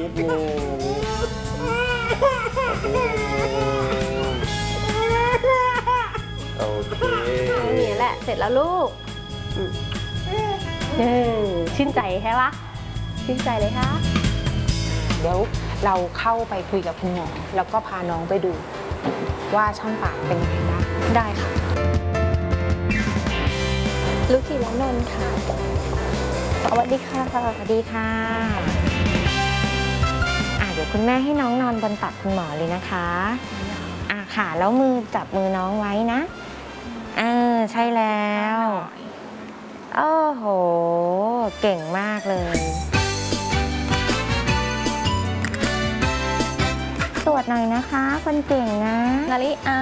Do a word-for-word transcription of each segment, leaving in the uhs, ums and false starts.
นิดนึงโอเคนี่แหละเสร็จแล้วลูกเออชื่นใจใช่ปะชื่นใจเลยค่ะเดี๋ยวเราเข้าไปคุยกับคุณหมอแล้วก็พาน้องไปดูว่าช่องปากเป็นยังไงบ้างได้ค่ะลูกจิรนนท์ค่ะสวัสดีค่ะสวัสดีค่ะอ่ะเดี๋ยวคุณแม่ให้น้องนอนบนตักคุณหมอเลยนะคะอ่ะค่ะแล้วมือจับมือน้องไว้นะเออใช่แล้วโอ้โหเก่งมากเลยตรวจหน่อยนะคะคนเก่งนะนาริอา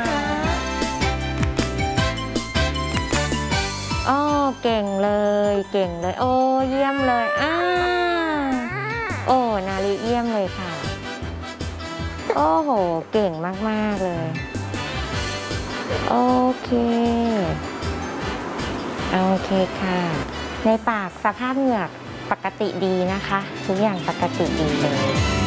โอ้เก่งเลยเก่งเลยโอ้เยี่ยมเลยอ้าโอ้นาริเยี่ยมเลยค่ะโอ้โหเก่งมากๆเลยโอเคโอเคค่ะในปากสภาพเหงือกปกติดีนะคะทุกอย่างปกติดีเลย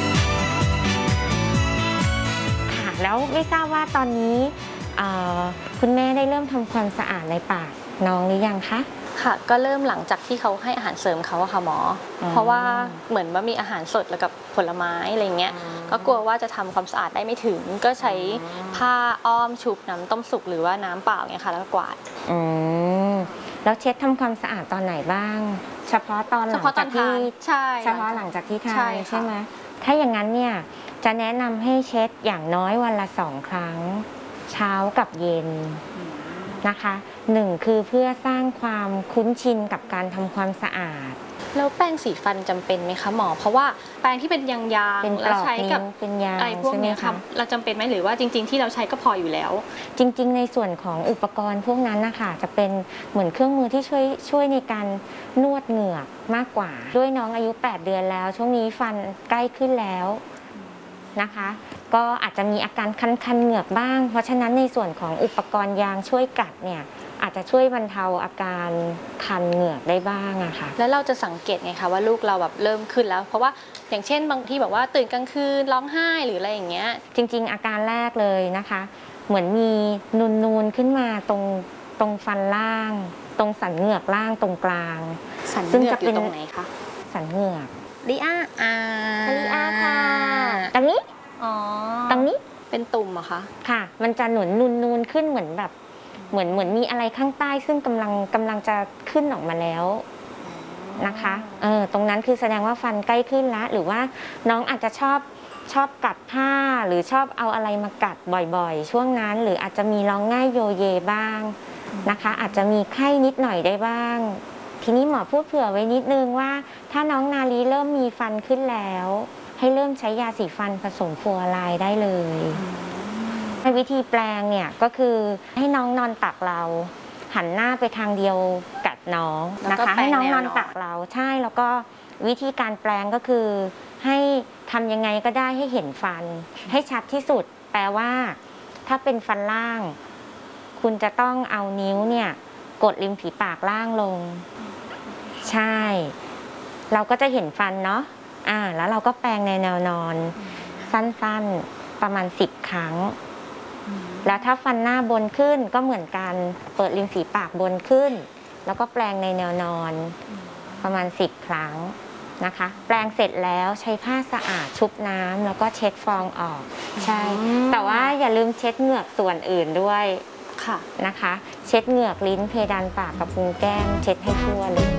ค่ะแล้วไม่ทราบว่าตอนนี้คุณแม่ได้เริ่มทำความสะอาดในปากน้องหรือยังคะค่ะก็เริ่มหลังจากที่เขาให้อาหารเสริมเขาอะค่ะหมอเพราะว่าเหมือนว่ามีอาหารสดแล้วกับผลไม้อะไรเงี้ยก็กลัวว่าจะทำความสะอาดได้ไม่ถึงก็ใช้ผ้าอ้อมชุบน้ำต้มสุกหรือว่าน้ำเปล่าเงี้ยค่ะแล้วกวาดอืมแล้วเช็ดทำความสะอาดตอนไหนบ้างเฉพาะตอนหลังจากที่ใช่เฉพาะหลังจากที่ทานใช่ไหมถ้าอย่างนั้นเนี่ยจะแนะนำให้เช็ดอย่างน้อยวันละสองครั้งเช้ากับเย็นนะคะหนึ่งคือเพื่อสร้างความคุ้นชินกับการทำความสะอาดแล้วแป้งสีฟันจำเป็นไหมคะหมอเพราะว่าแป้งที่เป็นยางๆแล้วใช้กับเป็นยางไอ้พวกนี้ค่ะเราจำเป็นไหมหรือว่าจริงๆที่เราใช้ก็พออยู่แล้วจริงๆในส่วนของอุปกรณ์พวกนั้นนะคะจะเป็นเหมือนเครื่องมือที่ช่วยช่วยในการนวดเหงือกมากกว่าด้วยน้องอายุแปดเดือนแล้วช่วงนี้ฟันใกล้ขึ้นแล้วนะคะก็อาจจะมีอาการคันๆเหงือกบ้างเพราะฉะนั้นในส่วนของอุปกรณ์ยางช่วยกัดเนี่ยอาจจะช่วยบรรเทาอาการคันเหงือกได้บ้างอะค่ะแล้วเราจะสังเกตไงคะว่าลูกเราแบบเริ่มขึ้นแล้วเพราะว่าอย่างเช่นบางที่แบบว่าตื่นกลางคืนร้องไห้หรืออะไรอย่างเงี้ยจริงๆอาการแรกเลยนะคะเหมือนมีนูนๆขึ้นมาตรงตรงฟันล่างตรงสันเหงือกล่างตรงกลางสันเหงือกอยู่ตรงไหนคะสันเหงือกลิอาอาลิอาค่ะตรงนี้อ๋อตรงนี้เป็นตุ่มเหรอคะค่ะมันจะหนุนนูนๆขึ้นเหมือนแบบเหมือนเหมือนมีอะไรข้างใต้ซึ่งกำลังกำลังจะขึ้นออกมาแล้วนะคะเออตรงนั้นคือแสดงว่าฟันใกล้ขึ้นแล้วหรือว่าน้องอาจจะชอบชอบกัดผ้าหรือชอบเอาอะไรมากัดบ่อยๆช่วงนั้นหรืออาจจะมีร้องง่ายโยเยบ้างนะคะอาจจะมีไข้นิดหน่อยได้บ้างทีนี้หมอพูดเผื่อไว้นิดนึงว่าถ้าน้องนาลีเริ่มมีฟันขึ้นแล้วให้เริ่มใช้ยาสีฟันผสมฟลูออไรด์ได้เลยวิธีแปลงเนี่ยก็คือให้น้องนอนตักเราหันหน้าไปทางเดียวกับน้องนะคะให้น้องนอนตักเราใช่แล้วก็วิธีการแปลงก็คือให้ทำยังไงก็ได้ให้เห็นฟันให้ชัดที่สุดแปลว่าถ้าเป็นฟันล่างคุณจะต้องเอานิ้วเนี่ยกดริมฝีปากล่างลงใช่เราก็จะเห็นฟันเนาะอ่าแล้วเราก็แปลงในแนวนอนสั้นๆประมาณสิบครั้งแล้วถ้าฟันหน้าบนขึ้นก็เหมือนกันเปิดริมฝีปากบนขึ้นแล้วก็แปลงในแนวนอนประมาณสิบครั้งนะคะแปลงเสร็จแล้วใช้ผ้าสะอาดชุบน้ำแล้วก็เช็ดฟองออกใช่แต่ว่าอย่าลืมเช็ดเหงือกส่วนอื่นด้วยค่ะนะคะเช็ดเหงือกลิ้นเพดานปากกระพุ้งแก้มเช็ดให้ทั่วเลย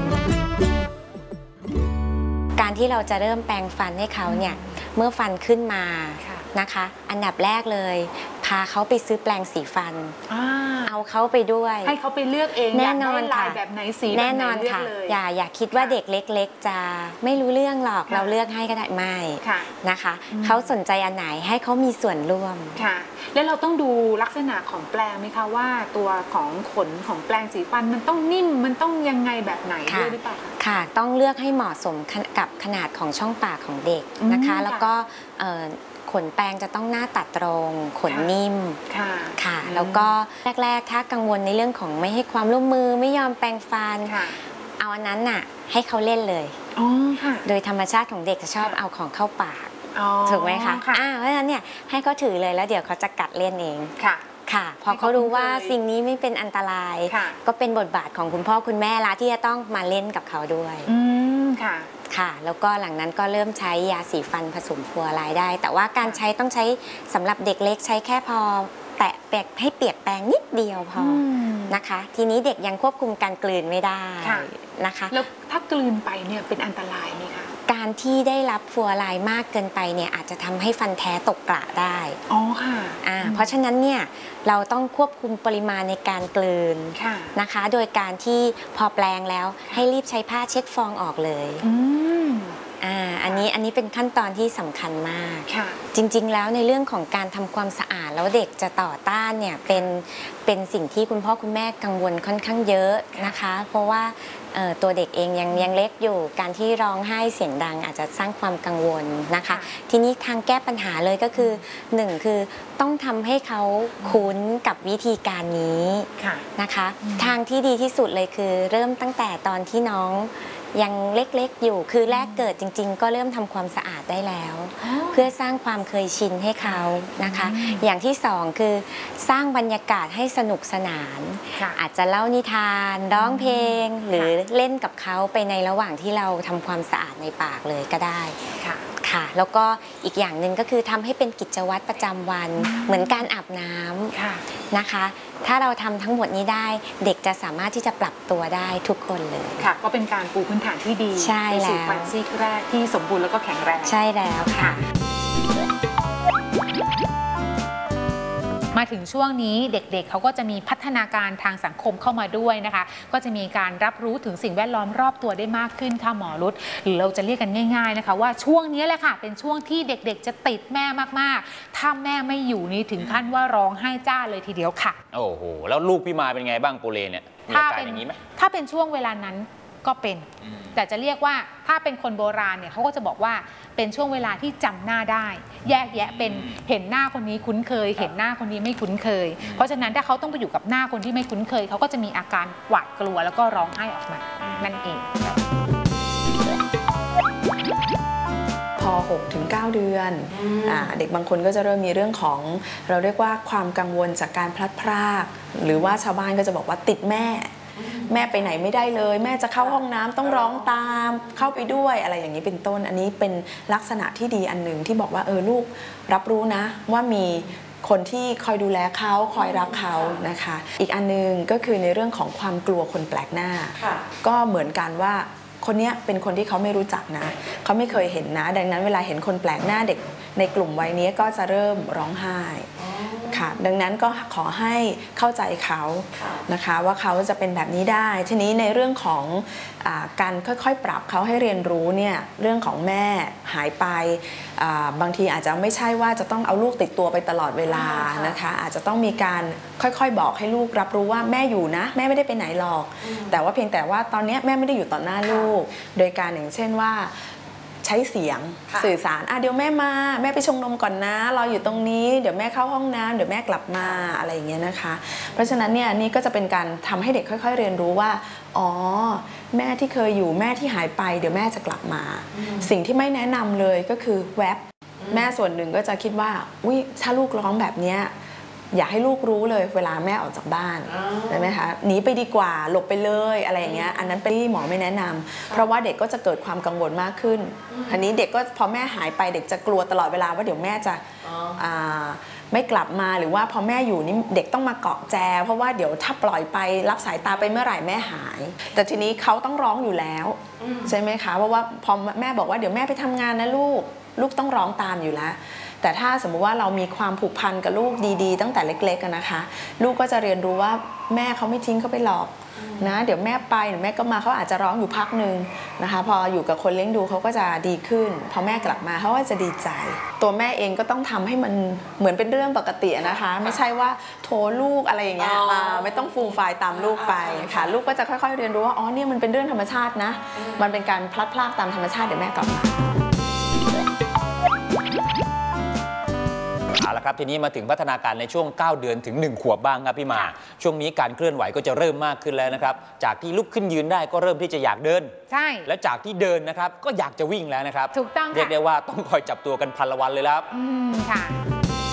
การที่เราจะเริ่มแปรงฟันให้เขาเนี่ยเมื่อฟันขึ้นมานะคะอันดับแรกเลยพาเขาไปซื้อแปรงสีฟันเอาเขาไปด้วยให้เขาไปเลือกเองแน่นอนค่ะแบบไหนสีแน่นอนค่ะอย่าอย่าคิดว่าเด็กเล็กๆจะไม่รู้เรื่องหรอกเราเลือกให้ก็ได้ไม่นะคะเขาสนใจอันไหนให้เขามีส่วนร่วมค่ะแล้วเราต้องดูลักษณะของแปรงไหมคะว่าตัวของขนของแปรงสีฟันมันต้องนิ่มมันต้องยังไงแบบไหนด้วยหรือเปล่าค่ะต้องเลือกให้เหมาะสมกับขนาดของช่องปากของเด็กนะคะแล้วก็ขนแปรงจะต้องหน้าตัดตรงขนนิ่มค่ะแล้วก็แรกๆถ้ากังวลในเรื่องของไม่ให้ความร่วมมือไม่ยอมแปรงฟันเอาอันนั้นน่ะให้เขาเล่นเลยอ๋อค่ะโดยธรรมชาติของเด็กจะชอบเอาของเข้าปากถูกไหมคะอ่าเพราะฉะนั้นเนี่ยให้เขาถือเลยแล้วเดี๋ยวเขาจะกัดเล่นเองค่ะค่ะพอเขารู้ว่าสิ่งนี้ไม่เป็นอันตรายก็เป็นบทบาทของคุณพ่อคุณแม่ละที่จะต้องมาเล่นกับเขาด้วยอืมค่ะค่ะแล้วก็หลังนั้นก็เริ่มใช้ยาสีฟันผสมฟลูออไรด์ได้แต่ว่าการใช้ต้องใช้สำหรับเด็กเล็กใช้แค่พอแตะเปียกให้เปียกแปรงนิดเดียวพอนะคะทีนี้เด็กยังควบคุมการกลืนไม่ได้นะคะแล้วถ้ากลืนไปเนี่ยเป็นอันตรายไหมคะการที่ได้รับฟลูออไรด์มากเกินไปเนี่ยอาจจะทำให้ฟันแท้ตกกระได้อ๋อค่ะอ่าเพราะฉะนั้นเนี่ยเราต้องควบคุมปริมาณในการกลืนนะคะโดยการที่พอแปลงแล้วให้รีบใช้ผ้าเช็ดฟองออกเลยอ่าอันนี้อันนี้เป็นขั้นตอนที่สำคัญมากจริงๆแล้วในเรื่องของการทำความสะอาดแล้วเด็กจะต่อต้านเนี่ยเป็นเป็นสิ่งที่คุณพ่อคุณแม่กังวลค่อนข้างเยอะนะคะเพราะว่าตัวเด็กเองยังยังเล็กอยู่การที่ร้องไห้เสียงดังอาจจะสร้างความกังวลนะคะทีนี้ทางแก้ปัญหาเลยก็คือหนึ่งคือต้องทำให้เขาคุ้นกับวิธีการนี้นะคะทางที่ดีที่สุดเลยคือเริ่มตั้งแต่ตอนที่น้องยังเล็กๆอยู่คือแรกเกิดจริงๆก็เริ่มทำความสะอาดได้แล้วเพื่อสร้างความเคยชินให้เขานะคะอย่างที่สองคือสร้างบรรยากาศให้สนุกสนานอาจจะเล่านิทานร้องเพลงหรือเล่นกับเขาไปในระหว่างที่เราทำความสะอาดในปากเลยก็ได้ค่ะแล้วก็อีกอย่างหนึ่งก็คือทำให้เป็นกิจวัตรประจำวันเหมือนการอาบน้ำนะคะถ้าเราทำทั้งหมดนี้ได้เด็กจะสามารถที่จะปรับตัวได้ทุกคนเลยค่ะก็เป็นการปูพื้นฐานที่ดีใช่แล้วสู่ฟันซี่แรกที่สมบูรณ์แล้วก็แข็งแรงใช่แล้วค่ะมาถึงช่วงนี้เด็กๆ เ, เขาก็จะมีพัฒนาการทางสังคมเข้ามาด้วยนะคะก็จะมีการรับรู้ถึงสิ่งแวดล้อมรอบตัวได้มากขึ้นค่ะหมอรุตหรือเราจะเรียกกันง่ายๆนะคะว่าช่วงนี้แหละค่ะเป็นช่วงที่เด็กๆจะติดแม่มากๆถ้าแม่ไม่อยู่นี่ถึงขั้นว่าร้องไห้จ้าเลยทีเดียวค่ะโอ้โหแล้วลูกพี่มาเป็นไงบ้างโปเลเนี่ยมีอาการอย่างนี้ไหมถ้าเป็นช่วงเวลานั้นก็เป็นแต่จะเรียกว่าถ้าเป็นคนโบราณเนี่ยเขาก็จะบอกว่าเป็นช่วงเวลาที่จำหน้าได้แยกแยะเป็นเห็นหน้าคนนี้คุ้นเคยเห็นหน้าคนนี้ไม่คุ้นเคยเพราะฉะนั้นถ้าเขาต้องไปอยู่กับหน้าคนที่ไม่คุ้นเคยเขาก็จะมีอาการหวาดกลัวแล้วก็ร้องไห้ออกมานั่นเองพอ หกถึงเก้า เดือนอ่าเด็กบางคนก็จะเริ่มมีเรื่องของเราเรียกว่าความกังวลจากการพลัดพรากหรือว่าชาวบ้านก็จะบอกว่าติดแม่แม่ไปไหนไม่ได้เลยแม่จะเข้าห้องน้ำต้องร้องตามเข้าไปด้วยอะไรอย่างนี้เป็นต้นอันนี้เป็นลักษณะที่ดีอันหนึ่งที่บอกว่าเออลูกรับรู้นะว่ามีคนที่คอยดูแลเขาคอยรักเขานะคะอีกอันนึงก็คือในเรื่องของความกลัวคนแปลกหน้าก็เหมือนกันว่าคนนี้เป็นคนที่เขาไม่รู้จักนะเขาไม่เคยเห็นนะดังนั้นเวลาเห็นคนแปลกหน้าเด็กในกลุ่มวัยนี้ก็จะเริ่มร้องไห้ค่ะดังนั้นก็ขอให้เข้าใจเขานะคะว่าเขาจะเป็นแบบนี้ได้ทีนี้ในเรื่องของอ่าการค่อยๆปรับเขาให้เรียนรู้เนี่ยเรื่องของแม่หายไปบางทีอาจจะไม่ใช่ว่าจะต้องเอาลูกติดตัวไปตลอดเวลานะคะอาจจะต้องมีการค่อยๆบอกให้ลูกรับรู้ว่าแม่อยู่นะแม่ไม่ได้ไปไหนหรอกแต่ว่าเพียงแต่ว่าตอนนี้แม่ไม่ได้อยู่ต่อหน้าลูกโดยการอย่างเช่นว่าใช้เสียงสื่อสารอ่ะเดี๋ยวแม่มาแม่ไปชงนมก่อนนะรออยู่ตรงนี้เดี๋ยวแม่เข้าห้องน้ำเดี๋ยวแม่กลับมาอะไรอย่างเงี้ยนะคะเพราะฉะนั้นเนี่ยนี่ก็จะเป็นการทำให้เด็กค่อยๆเรียนรู้ว่าอ๋อแม่ที่เคยอยู่แม่ที่หายไปเดี๋ยวแม่จะกลับมาสิ่งที่ไม่แนะนำเลยก็คือแวบแม่ส่วนหนึ่งก็จะคิดว่าอุ๊ยถ้าลูกร้องแบบเนี้ยอยากให้ลูกรู้เลยเวลาแม่ออกจากบ้านใช่ไหมคะหนีไปดีกว่าหลบไปเลยอะไรอย่างเงี้ยอันนั้นเป็นที่หมอไม่แนะนำเพราะว่าเด็กก็จะเกิดความกังวลมากขึ้นอันนี้เด็กก็พอแม่หายไปเด็กจะกลัวตลอดเวลาว่าเดี๋ยวแม่จะไม่กลับมาหรือว่าพอแม่อยู่นี่เด็กต้องมาเกาะแจเพราะว่าเดี๋ยวถ้าปล่อยไปรับสายตาไปเมื่อไหร่แม่หายแต่ทีนี้เขาต้องร้องอยู่แล้วใช่ไหมคะเพราะว่าพอแม่บอกว่าเดี๋ยวแม่ไปทำงานนะลูกลูกต้องร้องตามอยู่แล้วแต่ถ้าสมมุติว่าเรามีความผูกพันกับลูกดีๆตั้งแต่เล็กๆนะคะลูกก็จะเรียนรู้ว่าแม่เขาไม่ทิ้งเขาไปหรอกนะเดี๋ยวแม่ไปเดี๋ยวแม่ก็มาเขาอาจจะร้องอยู่พักหนึ่งนะคะพออยู่กับคนเลี้ยงดูเขาก็จะดีขึ้นพอแม่กลับมาเขาก็จะดีใจตัวแม่เองก็ต้องทำให้มันเหมือนเป็นเรื่องปกตินะคะไม่ใช่ว่าโทรลูกอะไรอย่างเงี้ยไม่ต้องฟูมไฟล์ตามลูกไปค่ะลูกก็จะค่อยๆเรียนรู้ว่าอ๋อเนี่ยมันเป็นเรื่องธรรมชาตินะมันเป็นการพลัดพรากตามธรรมชาติเดี๋ยวแม่กลับมาเอาละครับครับทีนี้มาถึงพัฒนาการในช่วงเก้าเดือนถึงหนึ่งขวบบ้างครับพี่มาช่วงนี้การเคลื่อนไหวก็จะเริ่มมากขึ้นแล้วนะครับจากที่ลุกขึ้นยืนได้ก็เริ่มที่จะอยากเดินใช่และจากที่เดินนะครับก็อยากจะวิ่งแล้วนะครับถูกต้องเรียกได้ว่าต้องคอยจับตัวกันพันละวันเลยครับอืมค่ะ